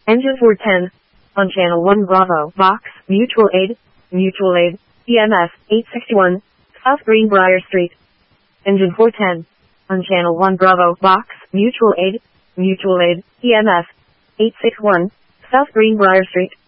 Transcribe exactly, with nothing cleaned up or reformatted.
Engine four ten. On channel one Bravo, Box, Mutual Aid, Mutual Aid, E M F, eight sixty-one, South Greenbrier Street. Engine four ten. On channel one Bravo, Box, Mutual Aid, Mutual Aid, E M F, eight sixty-one, South Greenbrier Street.